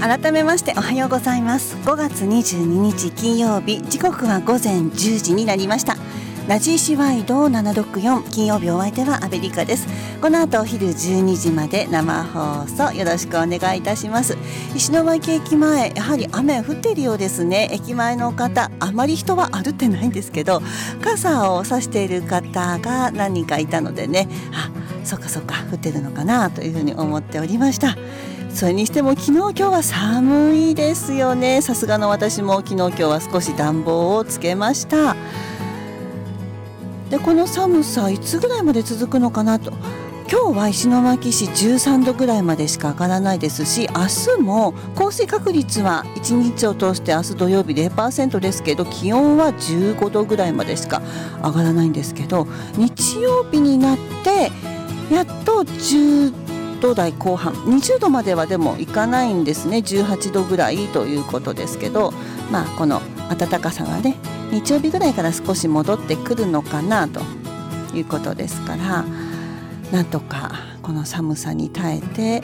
改めましておはようございます。5月22日金曜日、時刻は午前10時になりました。ラジーシワイド764、金曜日お相手はアベリカです。この後お昼12時まで生放送よろしくお願いいたします。石巻駅前、やはり雨降っているようですね。駅前の方、あまり人は歩ってないんですけど、傘を差している方が何人かいたのでね、そっか降ってるのかなというふうに思っておりました。それにしても昨日今日は寒いですよね。さすがの私も昨日今日は少し暖房をつけました。でこの寒さいつぐらいまで続くのかなと。今日は石巻市13度ぐらいまでしか上がらないですし、明日も降水確率は1日を通して明日土曜日 0% ですけど、気温は15度ぐらいまでしか上がらないんですけど、日曜日になってやっと10度台後半、20度まではでもいかないんですね。18度ぐらいということですけど、この暖かさがね、日曜日ぐらいから少し戻ってくるのかなということですから、なんとかこの寒さに耐えて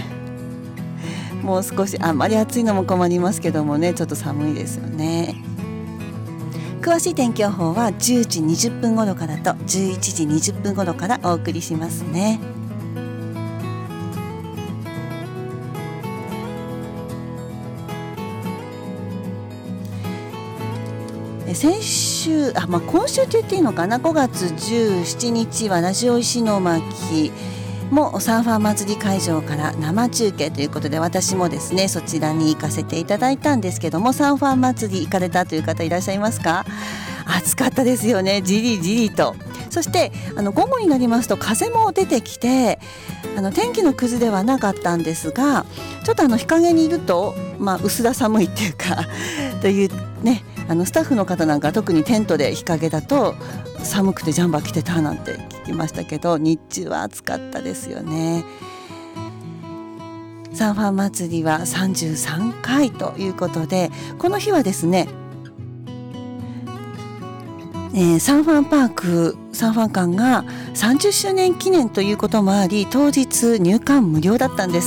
もう少し、あまり暑いのも困りますけどもね、ちょっと寒いですよね。詳しい天気予報は10時20分頃からと11時20分頃からお送りしますね。先週、今週と言っていいのかな、5月17日はラジオ石巻もサーファー祭り会場から生中継ということで、私もですねそちらに行かせていただいたんですけども、サーファー祭り行かれたという方いらっしゃいますか？暑かったですよね、じりじりと。そして午後になりますと風も出てきて、天気の崩れはなかったんですが、ちょっと日陰にいると、薄ら寒いっていうかというね、スタッフの方なんか特にテントで日陰だと寒くてジャンバー着てたなんて聞きましたけど、日中は暑かったですよね。サーファー祭りは33回ということで、この日はですね、サーファーパークサーファー館が30周年記念ということもあり、当日入館無料だったんです。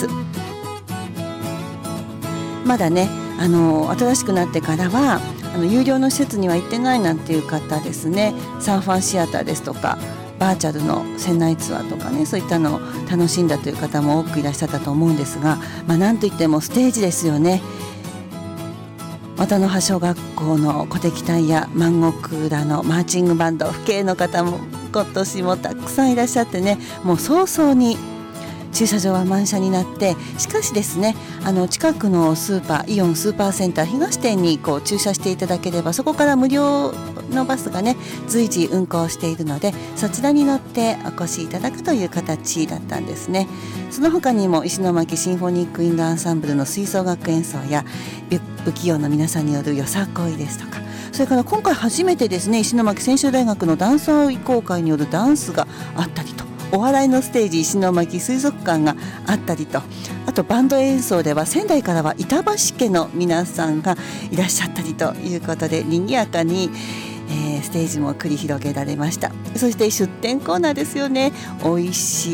まだね、新しくなってからは有料の施設には行ってないなんていう方ですね、サーファーシアターですとかバーチャルの船内ツアーとかね、そういったのを楽しんだという方も多くいらっしゃったと思うんですが、なんといってもステージですよね。渡の葉小学校の鼓笛隊や万石浦のマーチングバンド、父兄の方も今年もたくさんいらっしゃってね、もう早々に駐車場は満車になって、しかしですね、近くのスーパー、イオンスーパーセンター東店に駐車していただければ、そこから無料のバスがね随時運行しているので、そちらに乗ってお越しいただくという形だったんですね。その他にも石巻シンフォニックインドアンサンブルの吹奏楽演奏や不器用の皆さんによるよさこいですとか、それから今回初めてですね、石巻専修大学のダンサー移行会によるダンスがあったりと、お笑いのステージ石巻水族館があったりと、あとバンド演奏では仙台からは板橋家の皆さんがいらっしゃったりということで、賑やかに、ステージも繰り広げられました。そして出店コーナーですよね。美味しい